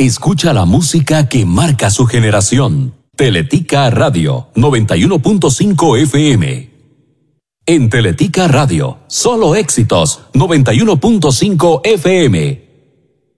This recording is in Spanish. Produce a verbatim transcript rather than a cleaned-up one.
Escucha la música que marca su generación. Teletica Radio noventa y uno punto cinco F M. En Teletica Radio, solo éxitos noventa y uno punto cinco F M.